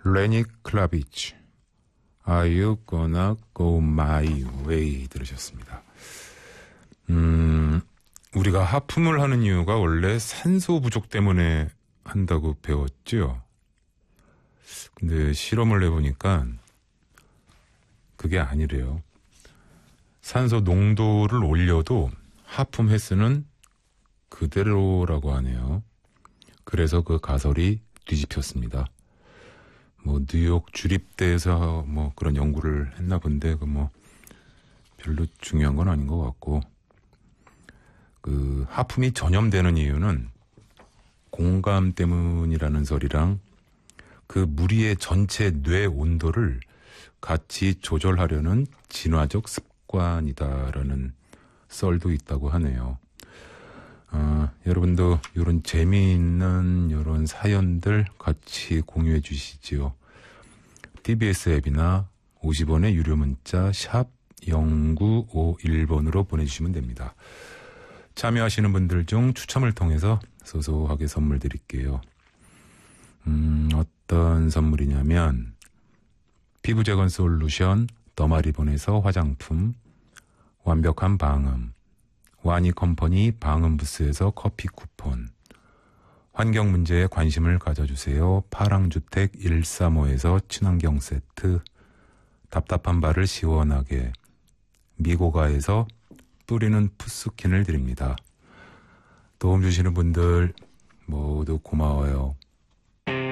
레니 클라비치, Are You Gonna Go My Way 들으셨습니다. 우리가 하품을 하는 이유가 원래 산소 부족 때문에 한다고 배웠죠. 근데 실험을 해보니까 그게 아니래요. 산소 농도를 올려도 하품 횟수는 그대로라고 하네요. 그래서 그 가설이 뒤집혔습니다. 뉴욕 주립대에서 그런 연구를 했나 본데 별로 중요한 건 아닌 것 같고, 하품이 전염되는 이유는 공감 때문이라는 설이랑 그 무리의 전체 뇌 온도를 같이 조절하려는 진화적 습관이다라는 썰도 있다고 하네요. 여러분도 이런 재미있는 이런 사연들 같이 공유해 주시지요. TBS 앱이나 50원의 유료 문자 샵 0951번으로 보내주시면 됩니다. 참여하시는 분들 중 추첨을 통해서 소소하게 선물 드릴게요. 어떤 선물이냐면 피부재건 솔루션 더마리본에서 화장품, 완벽한 방음, 와니컴퍼니 방음부스에서 커피 쿠폰, 환경 문제에 관심을 가져주세요. 파랑주택 135에서 친환경 세트, 답답한 발을 시원하게 미고가에서 뿌리는 푸스킨을 드립니다. 도움 주시는 분들 모두 고마워요.